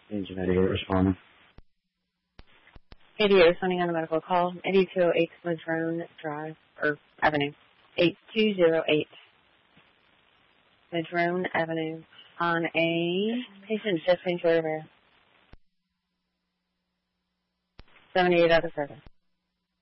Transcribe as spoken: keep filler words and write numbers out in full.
Agent eighty-eight responding. eighty-eight responding on a medical call. eighty-two oh eight Madrone Drive, or Avenue. eighty-two oh eight Madrone Avenue on a patient just in Rivera. seventy-eight out of service.